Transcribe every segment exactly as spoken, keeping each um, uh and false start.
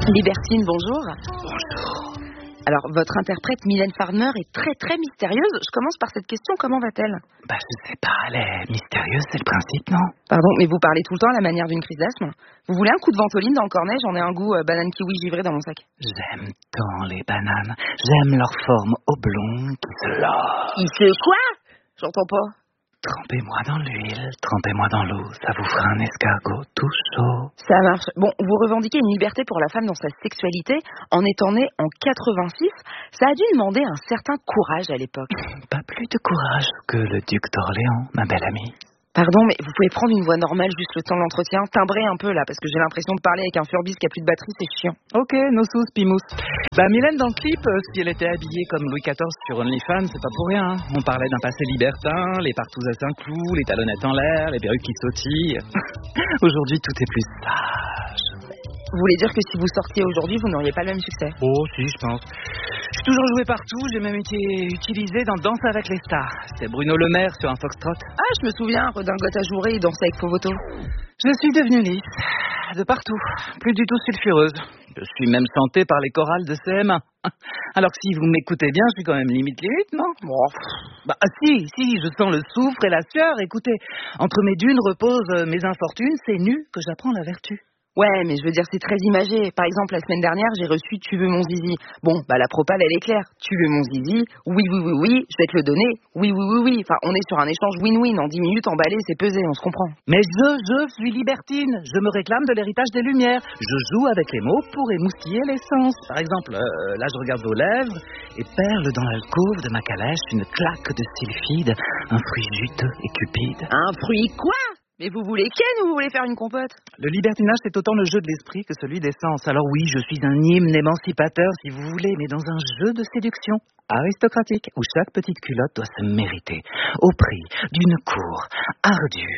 Libertine, bonjour. Bonjour. Alors, votre interprète Mylène Farmer est très très mystérieuse. Je commence par cette question, comment va-t-elle? Bah je sais pas, elle est mystérieuse, c'est le principe, non? Pardon, mais vous parlez tout le temps à la manière d'une crise d'asthme. Vous voulez un coup de ventoline dans le cornet? J'en ai un goût euh, banane kiwi givré dans mon sac. J'aime tant les bananes. J'aime leur forme oblongue qui se lore. Il se quoi? J'entends pas. Trempez-moi dans l'huile, trempez-moi dans l'eau, ça vous fera un escargot tout chaud. Ça marche. Bon, vous revendiquez une liberté pour la femme dans sa sexualité en étant née en quatre-vingt-six. Ça a dû demander un certain courage à l'époque. Pas plus de courage que le duc d'Orléans, ma belle amie. Pardon, mais vous pouvez prendre une voix normale juste le temps de l'entretien, timbrer un peu là, parce que j'ai l'impression de parler avec un furbis qui a plus de batterie, c'est chiant. Ok, nos sous, pimous. Bah Mylène, dans le clip, euh, si elle était habillée comme Louis quatorze sur OnlyFans, c'est pas pour rien. On parlait d'un passé libertin, les partous à cinq clous, les talonnettes en l'air, les perruques qui sautillent. Aujourd'hui, tout est plus sage. Vous voulez dire que si vous sortiez aujourd'hui, vous n'auriez pas le même succès? Oh, si, je pense. Je suis toujours joué partout, j'ai même été utilisé dans Danse avec les stars. C'était Bruno Le Maire sur un foxtrot. Ah, je me souviens, redingote ajourée et danse avec Fovoto. Je suis devenue lisse, de partout, plus du tout sulfureuse. Je suis même chantée par les chorales de C M un. Alors que si vous m'écoutez bien, je suis quand même limite limite, non? Bon. Bah si, si, je sens le soufre et la sueur. Écoutez, entre mes dunes reposent mes infortunes, c'est nu que j'apprends la vertu. Ouais, mais je veux dire, c'est très imagé. Par exemple, la semaine dernière, j'ai reçu Tu veux mon zizi. Bon, bah la propale, elle est claire. Tu veux mon zizi? Oui, oui, oui, oui, je vais te le donner. Oui, oui, oui, oui. Enfin, on est sur un échange win-win. En dix minutes, emballé, c'est pesé, on se comprend. Mais je, je suis libertine. Je me réclame de l'héritage des Lumières. Je joue avec les mots pour émoustiller l'essence. Par exemple, euh, là, je regarde vos lèvres et perle dans l'alcôve de ma calèche une claque de sylphide, un fruit juteux et cupide. Un fruit quoi? Mais vous voulez ken ou vous voulez faire une compote? Le libertinage, c'est autant le jeu de l'esprit que celui des sens. Alors oui, je suis un hymne émancipateur, si vous voulez, mais dans un jeu de séduction aristocratique, où chaque petite culotte doit se mériter, au prix d'une cour ardue.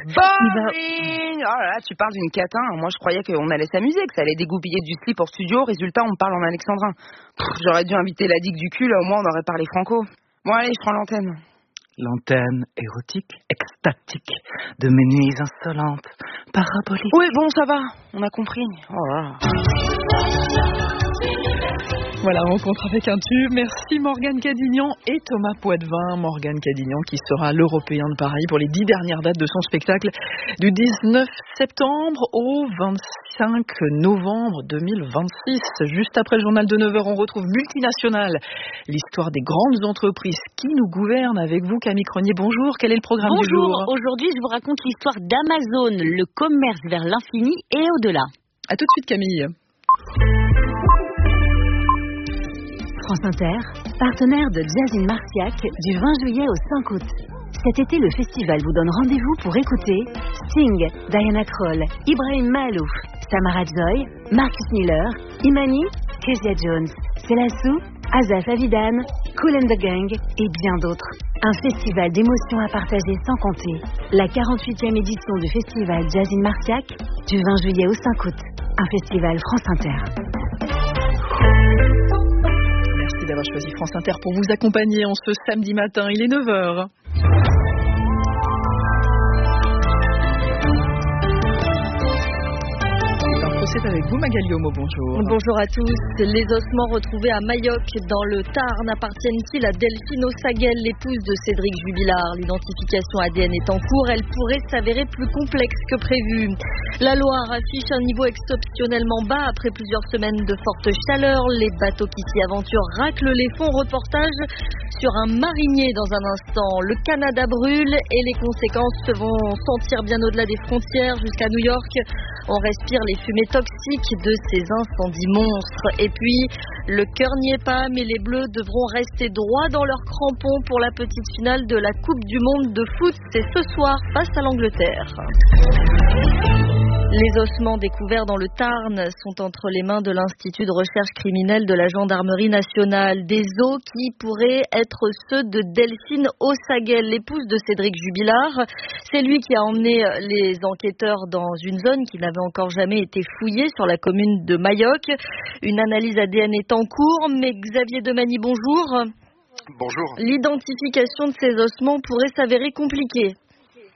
Boring! Oh là là, tu parles d'une catin. Moi, je croyais qu'on allait s'amuser, que ça allait dégoupiller du slip hors studio. Résultat, on me parle en alexandrin. Pff, j'aurais dû inviter la digue du cul, là, au moins on aurait parlé franco. Bon, allez, je prends l'antenne. L'antenne érotique, extatique, de mes nuits insolentes, paraboliques. Oui, bon, ça va, on a compris. Oh là là. Voilà, rencontre avec un tube. Merci Morgane Cadignan et Thomas Poitvin. Morgane Cadignan qui sera à l'Européen de Paris pour les dix dernières dates de son spectacle du dix-neuf septembre au vingt-cinq novembre deux mille vingt-six. Juste après le journal de neuf heures, on retrouve Multinational, l'histoire des grandes entreprises qui nous gouvernent avec vous, Camille Cronier. Bonjour, quel est le programme Bonjour. du jour? Bonjour, aujourd'hui je vous raconte l'histoire d'Amazon, le commerce vers l'infini et au-delà. À tout de suite Camille. France Inter, partenaire de Jazz in Marciac du vingt juillet au cinq août. Cet été, le festival vous donne rendez-vous pour écouter Sting, Diana Krall, Ibrahim Malouf, Samara Joy, Marcus Miller, Imani, Kezia Jones, Selassou, Azaf Avidan, Kool and the Gang et bien d'autres. Un festival d'émotions à partager sans compter. La quarante-huitième édition du festival Jazz in Marciac du vingt juillet au cinq août. Un festival France Inter. Merci d'avoir choisi France Inter pour vous accompagner en ce samedi matin. Il est neuf heures. C'est avec vous Magali Homo, bonjour. Bonjour à tous. Les ossements retrouvés à Mayotte dans le Tarn appartiennent-ils à Delphine Osaguel, l'épouse de Cédric Jubilard? L'identification A D N est en cours, elle pourrait s'avérer plus complexe que prévu. La Loire affiche un niveau exceptionnellement bas après plusieurs semaines de forte chaleur. Les bateaux qui s'y aventurent raclent les fonds. Reportage sur un marinier dans un instant. Le Canada brûle et les conséquences se vont sentir bien au-delà des frontières jusqu'à New York. On respire les fumées toxiques de ces incendies monstres. Et puis, le cœur n'y est pas, mais les Bleus devront rester droits dans leurs crampons pour la petite finale de la Coupe du Monde de foot. C'est ce soir face à l'Angleterre. Les ossements découverts dans le Tarn sont entre les mains de l'Institut de recherche criminelle de la Gendarmerie nationale. Des os qui pourraient être ceux de Delphine Osaguel, l'épouse de Cédric Jubilard. C'est lui qui a emmené les enquêteurs dans une zone qui n'avait encore jamais été fouillée sur la commune de Mayotte. Une analyse A D N est en cours, mais Xavier Demany, bonjour. Bonjour. L'identification de ces ossements pourrait s'avérer compliquée.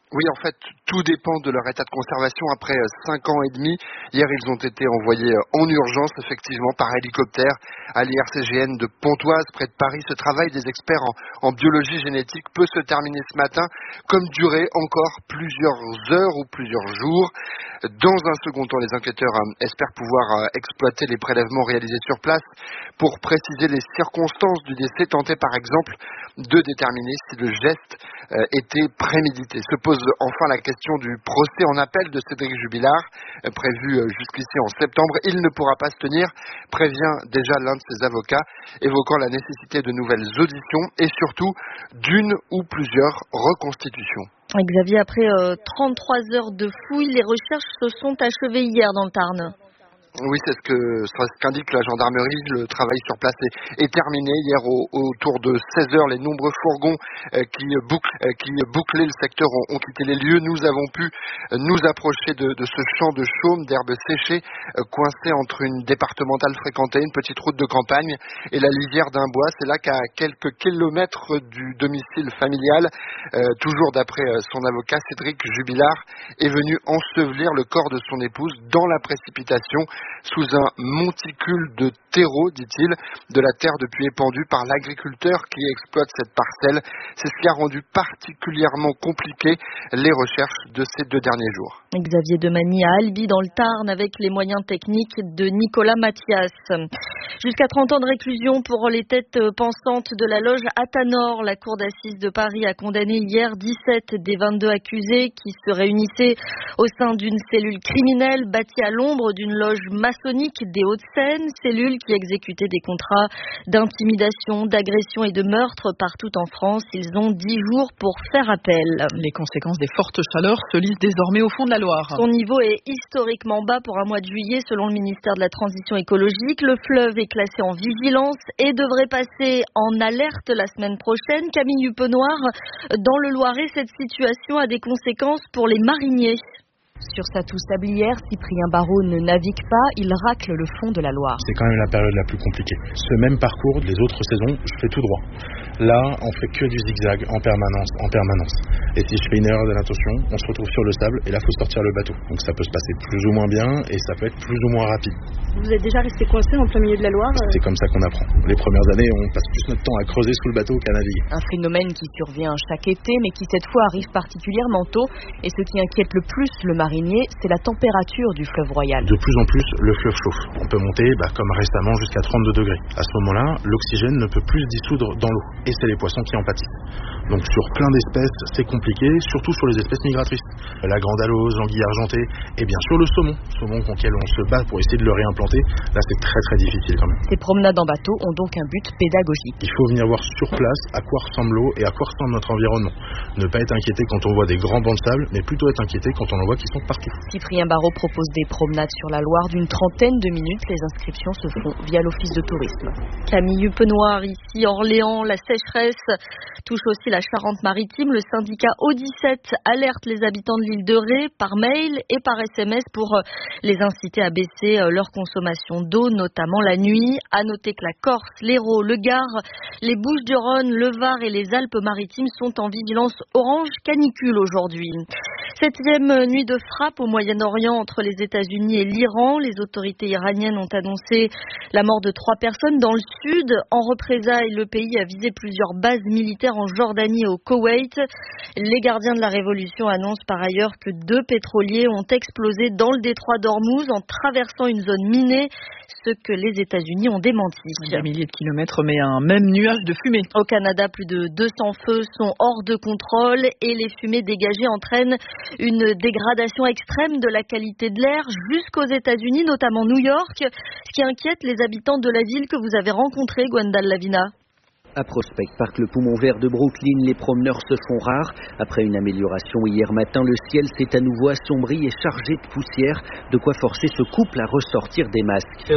Oui, en fait, tout dépend de leur état de conservation après cinq ans et demi. Hier, ils ont été envoyés en urgence, effectivement, par hélicoptère à l'I R C G N de Pontoise, près de Paris. Ce travail des experts en, en biologie génétique peut se terminer ce matin, comme durer encore plusieurs heures ou plusieurs jours. Dans un second temps, les enquêteurs espèrent pouvoir exploiter les prélèvements réalisés sur place pour préciser les circonstances du décès, tenter par exemple de déterminer si le geste était prémédité. Se pose enfin la question du procès en appel de Cédric Jubilard, prévu jusqu'ici en septembre. Il ne pourra pas se tenir, prévient déjà l'un de ses avocats, évoquant la nécessité de nouvelles auditions et surtout d'une ou plusieurs reconstitutions. Xavier, après euh, trente-trois heures de fouilles, les recherches se sont achevées hier dans le Tarn. Oui, c'est ce que c'est ce qu'indique la gendarmerie. Le travail sur place est, est terminé. Hier, au, autour de seize heures, les nombreux fourgons euh, qui, bouclent, euh, qui bouclaient le secteur ont, ont quitté les lieux. Nous avons pu euh, nous approcher de, de ce champ de chaume, d'herbes séchées, euh, coincé entre une départementale fréquentée, une petite route de campagne et la lisière d'un bois. C'est là qu'à quelques kilomètres du domicile familial, euh, toujours d'après euh, son avocat, Cédric Jubilard est venu ensevelir le corps de son épouse dans la précipitation, sous un monticule de terreau, dit-il, de la terre depuis épandue par l'agriculteur qui exploite cette parcelle. C'est ce qui a rendu particulièrement compliqué les recherches de ces deux derniers jours. Xavier Demagny à Albi dans le Tarn avec les moyens techniques de Nicolas Mathias. Jusqu'à trente ans de réclusion pour les têtes pensantes de la loge Athanor. La cour d'assises de Paris a condamné hier dix-sept des vingt-deux accusés qui se réunissaient au sein d'une cellule criminelle bâtie à l'ombre d'une loge maçonnique des Hauts-de-Seine, cellule qui exécutait des contrats d'intimidation, d'agression et de meurtre partout en France. Ils ont dix jours pour faire appel. Les conséquences des fortes chaleurs se lisent désormais au fond de la Loire. Son niveau est historiquement bas pour un mois de juillet selon le ministère de la Transition écologique. Le fleuve est classé en vigilance et devrait passer en alerte la semaine prochaine. Camille Huppenoir, dans le Loiret, cette situation a des conséquences pour les mariniers. Sur sa toux sablière, Cyprien Barraud ne navigue pas, il racle le fond de la Loire. C'est quand même la période la plus compliquée. Ce même parcours, les autres saisons, je fais tout droit. Là, on fait que du zigzag en permanence, en permanence. Et si je fais une erreur de natation, on se retrouve sur le sable et là, il faut sortir le bateau. Donc ça peut se passer plus ou moins bien et ça peut être plus ou moins rapide. Vous êtes déjà resté coincé en plein milieu de la Loire ? C'est comme ça qu'on apprend. Les premières années, on passe plus notre temps à creuser sous le bateau qu'à naviguer. Un phénomène qui survient chaque été, mais qui cette fois arrive particulièrement tôt. Et ce qui inquiète le plus le marinier, c'est la température du fleuve Royal. De plus en plus, le fleuve chauffe. On peut monter, bah, comme récemment, jusqu'à trente-deux degrés. À ce moment-là, l'oxygène ne peut plus se dissoudre dans l'eau. Et c'est les poissons qui en pâtissent. Donc sur plein d'espèces, c'est compliqué, surtout sur les espèces migratrices. La grande alose, l'anguille argentée, et bien sûr le saumon. Saumon auquel on se bat pour essayer de le réimplanter. Là, c'est très très difficile quand même. Ces promenades en bateau ont donc un but pédagogique. Il faut venir voir sur place à quoi ressemble l'eau et à quoi ressemble notre environnement. Ne pas être inquiété quand on voit des grands bancs de sable, mais plutôt être inquiété quand on en voit qui sont partout. Cyprien Barraud propose des promenades sur la Loire d'une trentaine de minutes. Les inscriptions se font via l'Office de tourisme. Camille Huppenoir, ici Orléans, la sécheresse touche aussi la Charente-Maritime. Le syndicat O dix-sept alerte les habitants de l'île de Ré par mail et par S M S pour les inciter à baisser leur consommation d'eau, notamment la nuit. À noter que la Corse, l'Hérault, le Gard, les Bouches-du-Rhône, le Var et les Alpes-Maritimes sont en vigilance orange canicule aujourd'hui. Septième nuit de frappe au Moyen-Orient entre les États-Unis et l'Iran. Les autorités iraniennes ont annoncé la mort de trois personnes dans le sud. En représailles, le pays a visé plusieurs bases militaires en Jordanie et au Koweït. Les gardiens de la révolution annoncent par ailleurs que deux pétroliers ont explosé dans le détroit d'Ormuz en traversant une zone minée, ce que les États-Unis ont démenti. Des milliers de kilomètres, mais un même nuage de fumée. Au Canada, plus de deux cents feux sont hors de contrôle et les fumées dégagées entraînent une dégradation extrême de la qualité de l'air jusqu'aux États-Unis, notamment New York, ce qui inquiète les habitants de la ville que vous avez rencontrée, Gwendal Lavina. À Prospect Park, le poumon vert de Brooklyn, les promeneurs se font rares. Après une amélioration hier matin, le ciel s'est à nouveau assombri et chargé de poussière, de quoi forcer ce couple à ressortir des masques.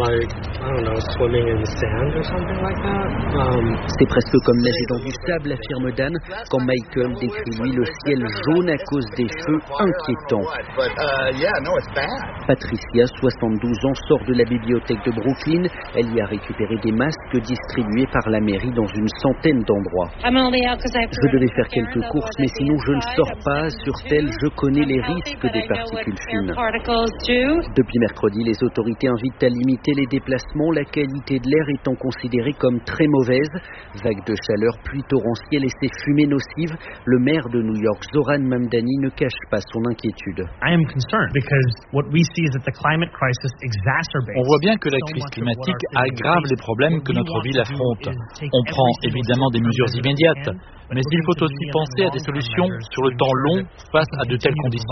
C'est presque comme nager dans du sable, affirme Dan, quand Michael décrit lui le ciel jaune à cause des feux inquiétants. Patricia, soixante-douze ans, sort de la bibliothèque de Brooklyn. Elle y a récupéré des masques distribués par la mairie interdit dans une centaine d'endroits. Je devais faire quelques courses, mais sinon je ne sors pas. Sur tel, je connais les risques des particules fines. Depuis mercredi, les autorités invitent à limiter les déplacements, la qualité de l'air étant considérée comme très mauvaise. Vagues de chaleur, pluie torrentielle et ces fumées nocives. Le maire de New York, Zoran Mamdani, ne cache pas son inquiétude. On voit bien que la crise climatique aggrave les problèmes que notre ville affronte. On prend évidemment des mesures immédiates, mais il faut aussi penser à des solutions sur le temps long face à de telles conditions.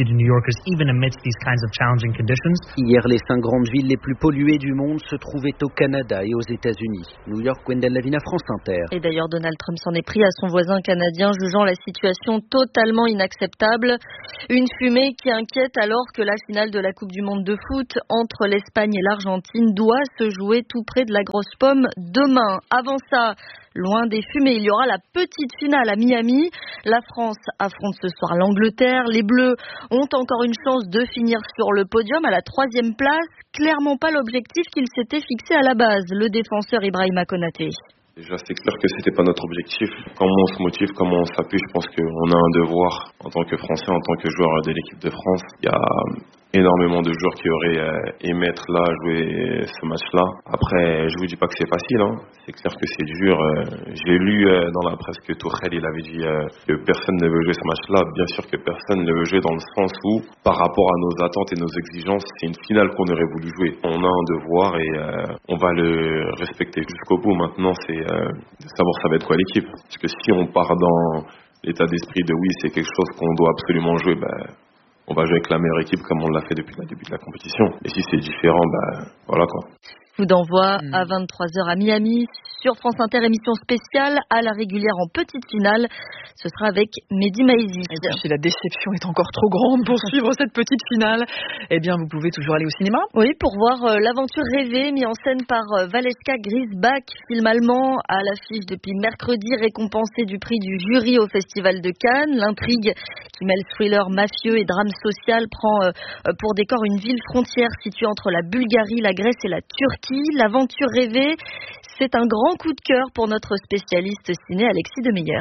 Hier, les cinq grandes villes les plus polluées du monde se trouvaient au Canada et aux États-Unis. New York, Wendell Lavina, France Inter. Et d'ailleurs, Donald Trump s'en est pris à son voisin canadien, jugeant la situation totalement inacceptable. Une fumée qui inquiète alors que la finale de la Coupe du Monde de foot entre l'Espagne et l'Argentine doit se jouer tout près de la Grosse Pomme demain. Avant ça, loin des fumées, il y aura la petite finale à Miami. La France affronte ce soir l'Angleterre. Les Bleus ont encore une chance de finir sur le podium à la troisième place. Clairement pas l'objectif qu'ils s'étaient fixé à la base, le défenseur Ibrahima Konaté. Déjà, c'est clair que c'était pas notre objectif. Comment on se motive, comment on s'appuie, je pense qu'on a un devoir en tant que Français, en tant que joueur de l'équipe de France. Il y a énormément de joueurs qui auraient aimé être là, jouer ce match-là. Après, je vous dis pas que c'est facile, hein. C'est clair que c'est dur. J'ai lu dans la presse que Tuchel, il avait dit que personne ne veut jouer ce match-là. Bien sûr que personne ne veut jouer dans le sens où, par rapport à nos attentes et nos exigences, c'est une finale qu'on aurait voulu jouer. On a un devoir et on va le respecter jusqu'au bout. Maintenant, c'est de savoir ça va être quoi l'équipe. Parce que si on part dans l'état d'esprit de oui, c'est quelque chose qu'on doit absolument jouer, ben, on va jouer avec la meilleure équipe comme on l'a fait depuis le début de la compétition. Et si c'est différent, ben voilà quoi. Coup d'envoi à vingt-trois heures à Miami sur France Inter, émission spéciale à la régulière en petite finale. Ce sera avec Mehdi Maizi. Et puis, si la déception est encore trop grande pour suivre cette petite finale, eh bien, vous pouvez toujours aller au cinéma. Oui, pour voir euh, l'aventure rêvée mise en scène par euh, Valeska Griesbach, film allemand à l'affiche depuis mercredi, récompensé du prix du jury au Festival de Cannes. L'intrigue qui mêle thriller mafieux et drame social prend euh, pour décor une ville frontière située entre la Bulgarie, la Grèce et la Turquie. L'aventure rêvée, c'est un grand coup de cœur pour notre spécialiste ciné Alexis Demeyer.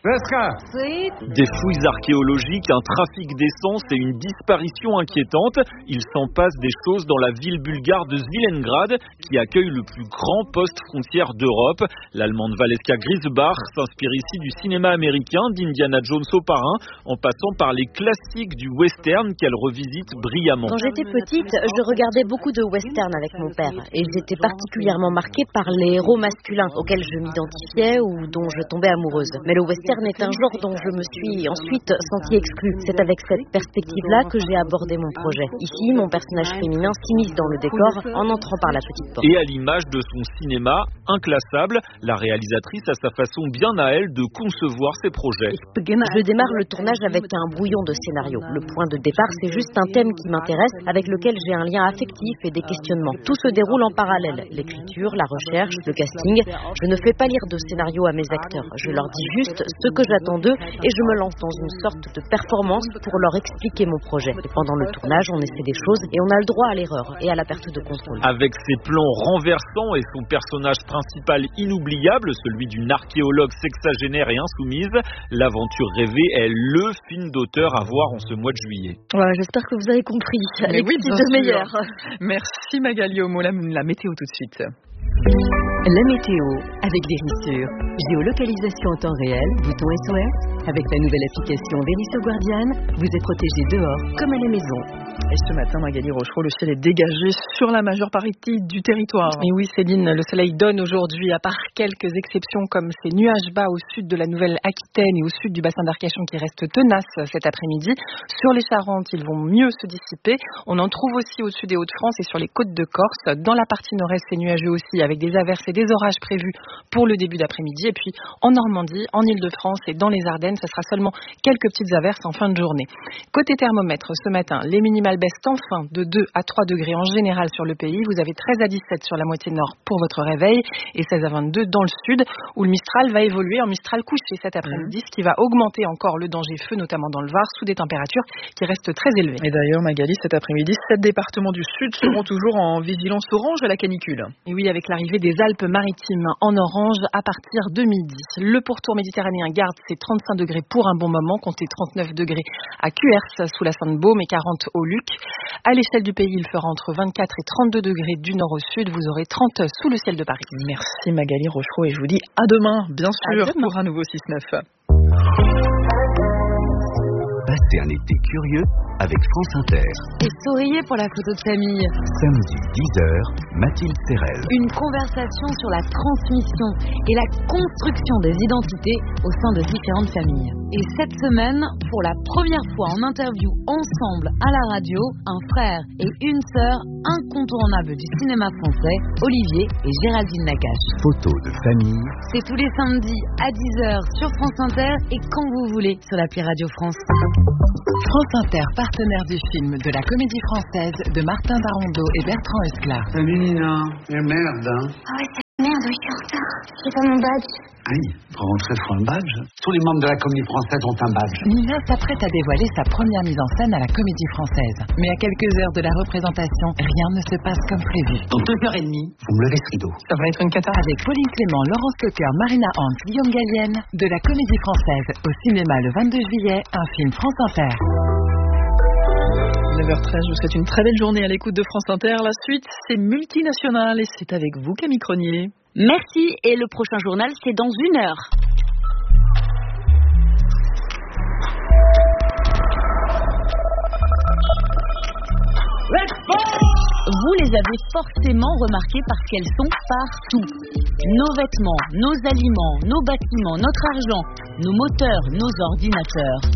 Des fouilles archéologiques, un trafic d'essence et une disparition inquiétante. Il s'en passe des choses dans la ville bulgare de Svilengrad, qui accueille le plus grand poste frontière d'Europe. L'Allemande Valeska Griesbach s'inspire ici du cinéma américain, d'Indiana Jones au parrain, en passant par les classiques du western qu'elle revisite brillamment. Quand j'étais petite, je regardais beaucoup de western avec mon père et j'étais particulièrement marquée par les héros masculins auxquels je m'identifiais ou dont je tombais amoureuse. Mais le western est un genre dont je me suis ensuite sentie exclue. C'est avec cette perspective-là que j'ai abordé mon projet. Ici, mon personnage féminin s'immisce dans le décor en entrant par la petite porte. Et à l'image de son cinéma, inclassable, la réalisatrice a sa façon bien à elle de concevoir ses projets. Je démarre le tournage avec un brouillon de scénario. Le point de départ, c'est juste un thème qui m'intéresse, avec lequel j'ai un lien affectif et des questionnements. Tout se déroule en parallèle. L'écriture, la recherche, le casting. Je ne fais pas lire de scénario à mes acteurs. Je leur dis juste ce que j'attends d'eux et je me lance dans une sorte de performance pour leur expliquer mon projet. Et pendant le tournage, on essaie des choses et on a le droit à l'erreur et à la perte de contrôle. Avec ses plans renversants et son personnage principal inoubliable, celui d'une archéologue sexagénaire et insoumise, l'aventure rêvée est le film d'auteur à voir en ce mois de juillet. Ouais, j'espère que vous avez compris. Mais oui, de meilleur. Merci Magali Homo, la, la météo tout de suite. La météo avec Vérissure. Géolocalisation en temps réel, bouton S O S. Avec la nouvelle application Vérissure Guardian, vous êtes protégé dehors comme à la maison. Et ce matin, Magali Rochereau, le ciel est dégagé sur la majeure partie du territoire. Et oui, Céline, le soleil donne aujourd'hui, à part quelques exceptions comme ces nuages bas au sud de la Nouvelle-Aquitaine et au sud du bassin d'Arcachon qui restent tenaces cet après-midi. Sur les Charentes, ils vont mieux se dissiper. On en trouve aussi au-dessus des Hauts-de-France et sur les côtes de Corse. Dans la partie nord-est, c'est nuageux aussi avec des averses et des orages prévus pour le début d'après-midi. Et puis en Normandie, en Île-de-France et dans les Ardennes, ce sera seulement quelques petites averses en fin de journée. Côté thermomètre, ce matin, les minimales baissent enfin de deux à trois degrés en général sur le pays. Vous avez treize à dix-sept sur la moitié nord pour votre réveil et seize à vingt-deux dans le sud où le Mistral va évoluer en Mistral couché cet après-midi, ce qui va augmenter encore le danger feu, notamment dans le Var, sous des températures qui restent très élevées. Et d'ailleurs, Magali, cet après-midi, sept départements du sud seront toujours en vigilance orange à la canicule. Et oui, avec l'arrivée des Alpes Alpes-Maritimes en orange à partir de midi. Le pourtour méditerranéen garde ses trente-cinq degrés pour un bon moment, comptez trente-neuf degrés à Cuers sous la Sainte-Baume et quarante au Luc. À l'échelle du pays, il fera entre vingt-quatre et trente-deux degrés du nord au sud. Vous aurez trente sous le ciel de Paris. Merci Magali Rochereau et je vous dis à demain, bien sûr, demain. pour un nouveau six neuf. Passez un été curieux avec France Inter. Et souriez pour la photo de famille. Samedi dix heures, Mathilde Serrel. Une conversation sur la transmission et la construction des identités au sein de différentes familles. Et cette semaine, pour la première fois en interview ensemble à la radio, un frère et une sœur incontournables du cinéma français, Olivier et Géraldine Nakache. Photo de famille. C'est tous les samedis à dix heures sur France Inter et quand vous voulez sur l'appli Radio France. France Inter, partenaire du film de la Comédie Française de Martin Barondeau et Bertrand Esclar. Salut Nina, et merde hein. Ah ouais, c'est merde, oui, je suis en retard. J'ai pas mon badge. Aïe, pour rentrer, faut un badge. Tous les membres de la Comédie Française ont un badge. Nina s'apprête à dévoiler sa première mise en scène à la Comédie Française. Mais à quelques heures de la représentation, rien ne se passe comme prévu. Dans deux heures et demie, vous me levez ce rideau. Ça va être une cata. Avec Pauline Clément, Laurence Cocker, Marina Hans, Guillaume Gallienne, de la Comédie Française au cinéma le vingt-deux juillet, un film France Inter. neuf heures treize, je vous souhaite une très belle journée à l'écoute de France Inter. La suite, c'est Multinational et c'est avec vous, Camille Cronier. Merci, et le prochain journal, c'est dans une heure. Vous les avez forcément remarquées parce qu'elles sont partout. Nos vêtements, nos aliments, nos bâtiments, notre argent, nos moteurs, nos ordinateurs.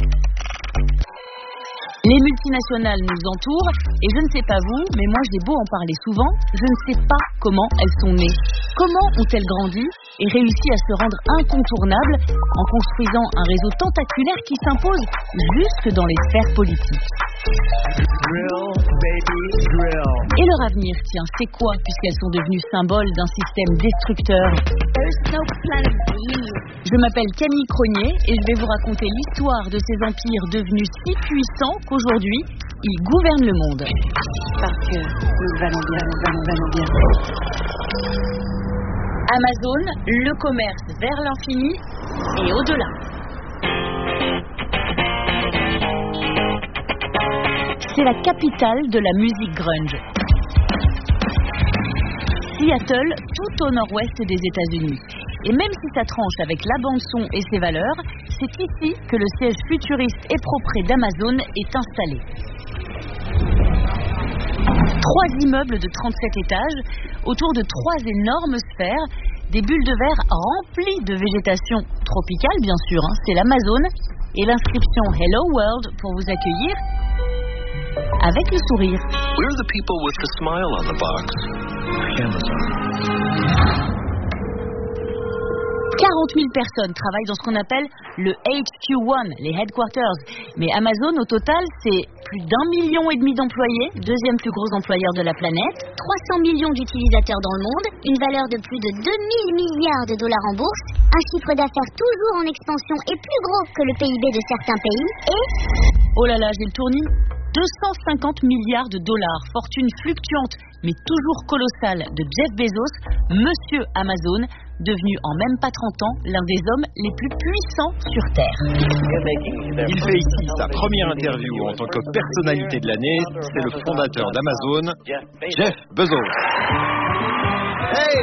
Les multinationales nous entourent et je ne sais pas vous, mais moi j'ai beau en parler souvent, je ne sais pas comment elles sont nées. Comment ont-elles grandi et réussi à se rendre incontournables en construisant un réseau tentaculaire qui s'impose jusque dans les sphères politiques. Drill, baby, drill. Et leur avenir, tiens, c'est quoi puisqu'elles sont devenues symboles d'un système destructeur? Je m'appelle Camille Cronier et je vais vous raconter l'histoire de ces empires devenus si puissants qu'aujourd'hui, ils gouvernent le monde. Parce que nous allons bien, nous allons, allons bien. Amazon, le commerce vers l'infini et au-delà. C'est la capitale de la musique grunge. Seattle, tout au nord-ouest des États-Unis. Et même si ça tranche avec la bande-son et ses valeurs, c'est ici que le siège futuriste et propre d'Amazon est installé. Trois immeubles de trente-sept étages, autour de trois énormes sphères, des bulles de verre remplies de végétation tropicale, bien sûr, hein, c'est l'Amazon, et l'inscription Hello World pour vous accueillir avec le sourire. We're the people with the smile on the box. Amazon. quarante mille personnes travaillent dans ce qu'on appelle le H Q un, les headquarters. Mais Amazon, au total, c'est plus d'un million et demi d'employés, deuxième plus gros employeur de la planète, trois cents millions d'utilisateurs dans le monde, une valeur de plus de deux mille milliards de dollars en bourse, un chiffre d'affaires toujours en expansion et plus gros que le P I B de certains pays, et... Oh là là, j'ai le tournis. deux cent cinquante milliards de dollars, fortune fluctuante mais toujours colossale de Jeff Bezos, Monsieur Amazon, devenu en même pas trente ans l'un des hommes les plus puissants sur Terre. Il fait ici sa première interview en tant que personnalité de l'année. C'est le fondateur d'Amazon, Jeff Bezos. Hey!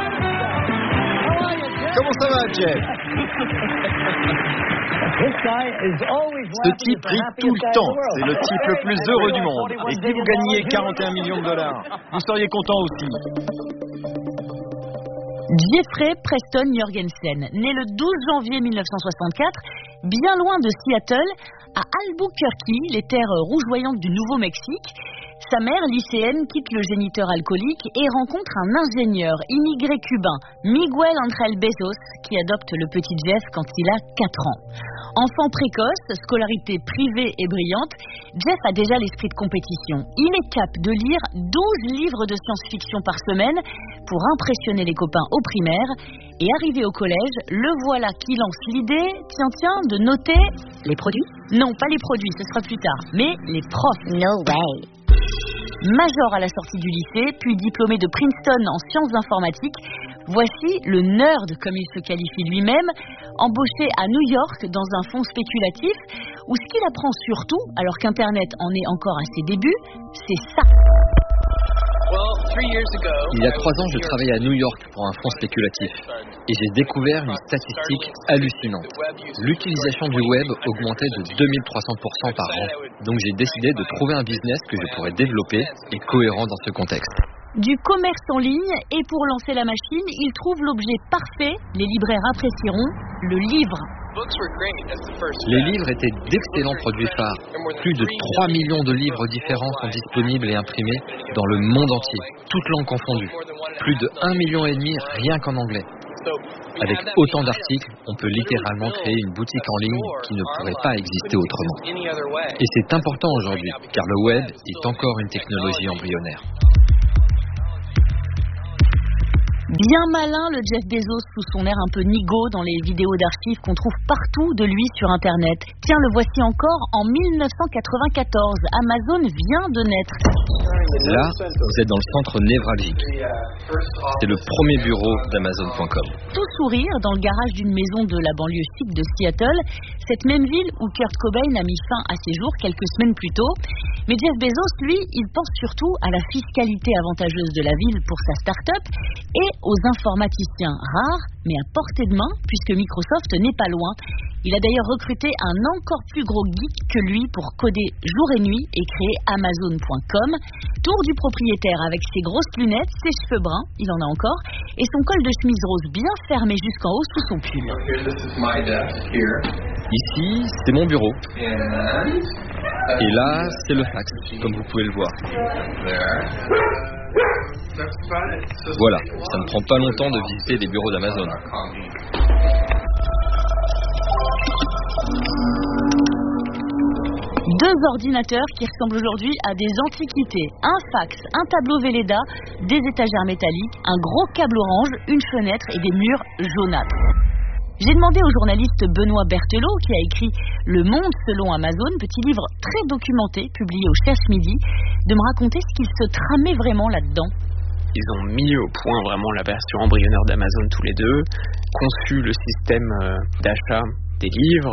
Comment ça va, Jeff? Ce type rit tout le temps. C'est le type le plus heureux du monde. Et si vous gagnez quarante et un millions de dollars, vous seriez content aussi. Jeffrey Preston Jorgensen, né le douze janvier mille neuf cent soixante-quatre, bien loin de Seattle, à Albuquerque, les terres rougeoyantes du Nouveau-Mexique. Sa mère, lycéenne, quitte le géniteur alcoolique et rencontre un ingénieur immigré cubain, Miguel Ángel Bezos, qui adopte le petit Jeff quand il a quatre ans. Enfant précoce, scolarité privée et brillante, Jeff a déjà l'esprit de compétition. Il est capable de lire douze livres de science-fiction par semaine pour impressionner les copains au primaire. Et arrivé au collège, le voilà qui lance l'idée, tiens tiens, de noter... Les produits? Non, pas les produits, ce sera plus tard, mais les profs. No way. Major à la sortie du lycée, puis diplômé de Princeton en sciences informatiques, voici le nerd, comme il se qualifie lui-même, embauché à New York dans un fonds spéculatif, où ce qu'il apprend surtout, alors qu'Internet en est encore à ses débuts, c'est ça. Il y a trois ans, je travaillais à New York pour un fonds spéculatif et j'ai découvert une statistique hallucinante. L'utilisation du web augmentait de deux mille trois cents pour cent par an. Donc j'ai décidé de trouver un business que je pourrais développer et cohérent dans ce contexte. Du commerce en ligne, et pour lancer la machine, il trouve l'objet parfait, les libraires apprécieront, le livre. Les livres étaient d'excellents produits phares. Plus de trois millions de livres différents sont disponibles et imprimés dans le monde entier, toutes langues confondues. Plus de un million et demi rien qu'en anglais. Avec autant d'articles, on peut littéralement créer une boutique en ligne qui ne pourrait pas exister autrement. Et c'est important aujourd'hui, car le web est encore une technologie embryonnaire. Bien malin, le Jeff Bezos, sous son air un peu nigaud dans les vidéos d'archives qu'on trouve partout de lui sur Internet. Tiens, le voici encore en mille neuf cent quatre-vingt-quatorze. Amazon vient de naître. Là, vous êtes dans le centre névralgique. C'est le premier bureau d'Amazon point com. Tout sourire dans le garage d'une maison de la banlieue chic de Seattle, cette même ville où Kurt Cobain a mis fin à ses jours quelques semaines plus tôt. Mais Jeff Bezos, lui, il pense surtout à la fiscalité avantageuse de la ville pour sa start-up et aux informaticiens rares, mais à portée de main, puisque Microsoft n'est pas loin. Il a d'ailleurs recruté un encore plus gros geek que lui pour coder jour et nuit et créer Amazon point com. Tour du propriétaire avec ses grosses lunettes, ses cheveux bruns, il en a encore, et son col de chemise rose bien fermé jusqu'en haut sous son pull. Ici, c'est mon bureau. Et là, c'est le fax, comme vous pouvez le voir. Voilà, ça ne prend pas longtemps de visiter les bureaux d'Amazon. Deux ordinateurs qui ressemblent aujourd'hui à des antiquités. Un fax, un tableau Velleda, des étagères métalliques, un gros câble orange, une fenêtre et des murs jaunâtres. J'ai demandé au journaliste Benoît Berthelot, qui a écrit Le Monde selon Amazon, petit livre très documenté, publié au Cherche-Midi, de me raconter ce qu'il se tramait vraiment là-dedans. Ils ont mis au point vraiment la version embryonnaire d'Amazon tous les deux, conçu le système d'achat des livres,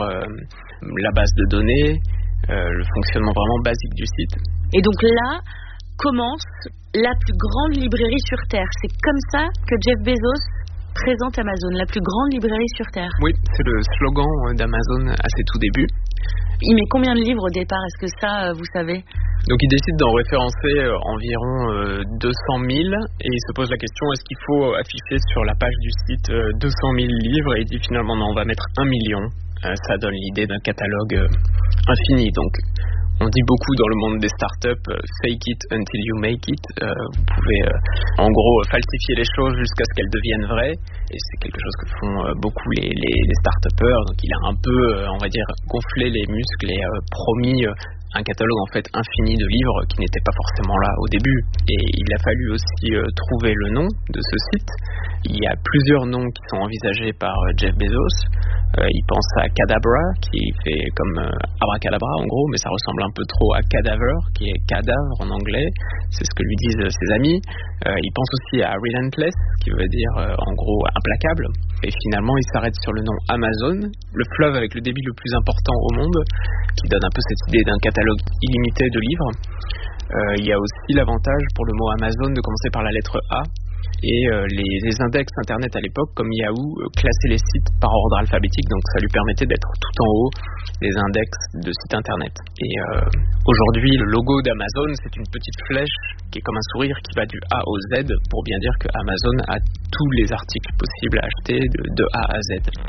la base de données, le fonctionnement vraiment basique du site. Et donc là commence la plus grande librairie sur Terre. C'est comme ça que Jeff Bezos présente Amazon, la plus grande librairie sur Terre. Oui, c'est le slogan d'Amazon à ses tout débuts. Il met combien de livres au départ? Est-ce que ça, vous savez? Donc il décide d'en référencer environ deux cent mille et il se pose la question, est-ce qu'il faut afficher sur la page du site deux cent mille livres? Et il dit finalement non, on va mettre un million. Ça donne l'idée d'un catalogue infini. Donc on dit beaucoup dans le monde des startups, uh, fake it until you make it. Uh, vous pouvez uh, en gros falsifier les choses jusqu'à ce qu'elles deviennent vraies. Et c'est quelque chose que font uh, beaucoup les, les, les start-upers. Donc il a un peu, uh, on va dire, gonflé les muscles et uh, promis uh, un catalogue en fait infini de livres qui n'était pas forcément là au début. Et il a fallu aussi uh, trouver le nom de ce site. Il y a plusieurs noms qui sont envisagés par uh, Jeff Bezos. Euh, il pense à Cadabra, qui fait comme euh, abracadabra en gros, mais ça ressemble un peu trop à Cadaver, qui est cadavre en anglais. C'est ce que lui disent ses amis. Euh, il pense aussi à Relentless, qui veut dire euh, en gros implacable. Et finalement, il s'arrête sur le nom Amazon, le fleuve avec le débit le plus important au monde, qui donne un peu cette idée d'un catalogue illimité de livres. Euh, il y a aussi l'avantage pour le mot Amazon de commencer par la lettre A. Et euh, les, les index internet à l'époque, comme Yahoo, euh, classaient les sites par ordre alphabétique, donc ça lui permettait d'être tout en haut des index de sites internet. Et euh, aujourd'hui, le logo d'Amazon, c'est une petite flèche qui est comme un sourire qui va du A au Z pour bien dire que Amazon a tous les articles possibles à acheter de, de A à Z.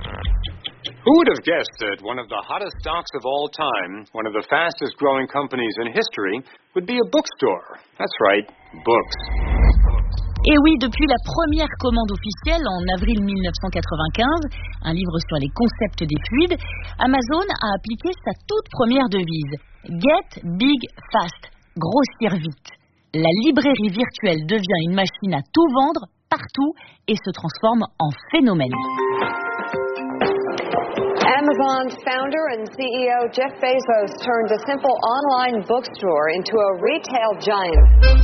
Who would have guessed that one of the hottest stocks of all time, one of the fastest growing companies in history, would be a bookstore? That's right, books. Et oui, depuis la première commande officielle en avril mille neuf cent quatre-vingt-quinze, un livre sur les concepts des fluides, Amazon a appliqué sa toute première devise. Get big fast, grossir vite. La librairie virtuelle devient une machine à tout vendre, partout, et se transforme en phénomène. Amazon's founder and C E O Jeff Bezos turned a simple online bookstore into a retail giant.